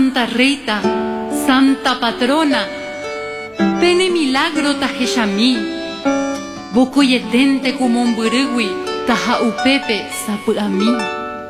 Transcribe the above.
Santa Rita, Santa Patrona, pene milagro tajeshami, bocoyetente como un burugui, taja upepe sapuami.